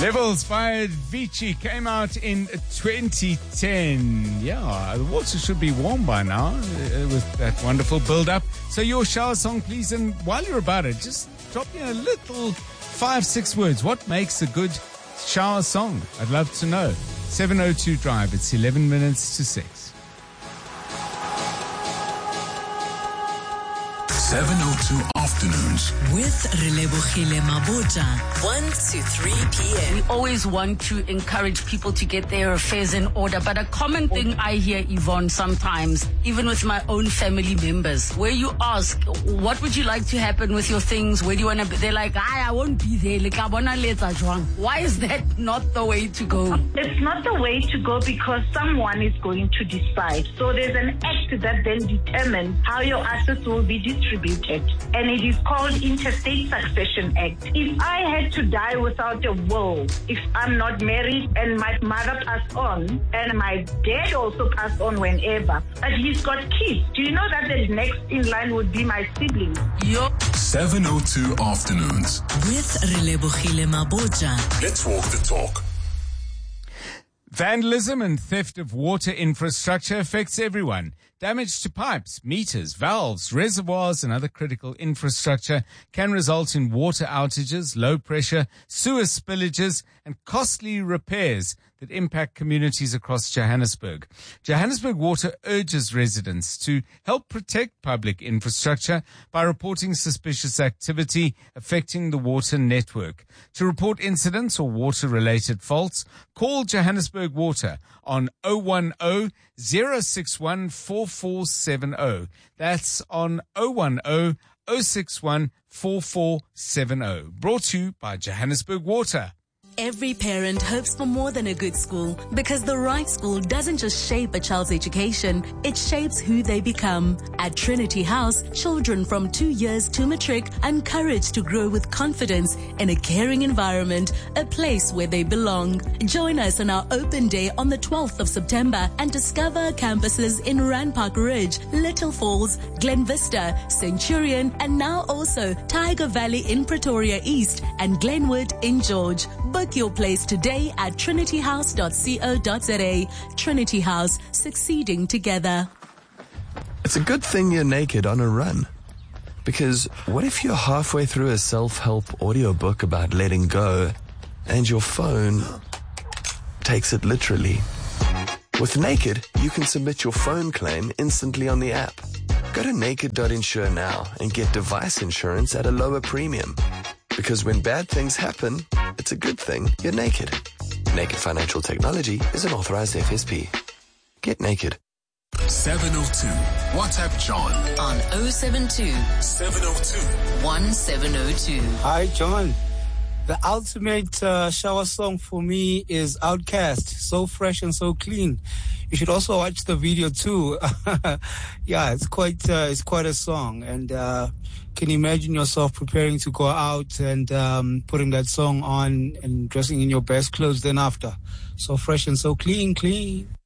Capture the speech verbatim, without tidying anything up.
Levels by Avicii came out in twenty ten. Yeah, the water should be warm by now uh, with that wonderful build-up. So your shower song, please, and while you're about it, just drop me a little five, six words. What makes a good shower song? I'd love to know. seven oh two Drive. It's eleven minutes to six. seven oh two Afternoons with Relebohile Mabota, one to three p.m. We always want to encourage people to get their affairs in order, but a common thing I hear, Yvonne, sometimes, even with my own family members, where you ask, what would you like to happen with your things? Where do you want to be? They're like, I, I won't be there. Like, I wanna let Ajwang. Why is that not the way to go? It's not the way to go because someone is going to decide. So there's an act that then determines how your assets will be distributed. And it is called Interstate Succession Act. If I had to die without a will, if I'm not married and my mother passed on and my dad also passed on whenever, but he's got kids, do you know that the next in line would be my siblings? Yo. seven oh two Afternoons with Relebohile Mabota. Let's walk the talk. Vandalism and theft of water infrastructure affects everyone. Damage to pipes, meters, valves, reservoirs and other critical infrastructure can result in water outages, low pressure, sewer spillages and costly repairs that impact communities across Johannesburg. Johannesburg Water urges residents to help protect public infrastructure by reporting suspicious activity affecting the water network. To report incidents or water-related faults, call Johannesburg Water on oh one oh, oh six one, four four seven oh. That's on oh one oh, oh six one, four four seven oh. Brought to you by Johannesburg Water. Every parent hopes for more than a good school because the right school doesn't just shape a child's education, it shapes who they become. At Trinity House, children from two years to matric are encouraged to grow with confidence in a caring environment, a place where they belong. Join us on our open day on the twelfth of September and discover campuses in Randpark Ridge, Little Falls, Glen Vista, Centurion, and now also Tiger Valley in Pretoria East and Glenwood in George. Book your place today at trinity house dot co dot za. Trinity House, succeeding together. It's a good thing you're naked on a run. Because what if you're halfway through a self-help audiobook about letting go and your phone takes it literally? With Naked, you can submit your phone claim instantly on the app. Go to naked dot insure now and get device insurance at a lower premium. Because when bad things happen, it's a good thing you're naked. Naked Financial Technology is an authorized F S P. Get naked. seven oh two. WhatsApp John On oh seven two, seven oh two. one seven oh two. Hi, John. The ultimate uh, shower song for me is Outcast, So Fresh and So Clean. You should also watch the video too. Yeah, it's quite uh, it's quite a song, and uh, can you imagine yourself preparing to go out and um, putting that song on and dressing in your best clothes then after? So fresh and so clean, clean.